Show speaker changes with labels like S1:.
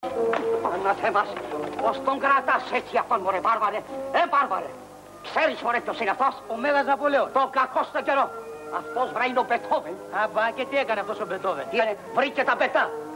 S1: Αναθέμας, πως τον κρατάς έτσι αυτόν, μωρέ βάρβαρε. Βάρβαρε. Ξέρεις, μωρέ, ποιος είναι αυτός?
S2: Ο Μέγας Ναπολέον.
S1: Το κακό στο καιρό. Αυτός βράει είναι ο Μπετόβεν.
S2: Αμπά, και τι έκανε αυτός ο Μπετόβεν?
S1: Τι έκανε, βρήκε τα πετά.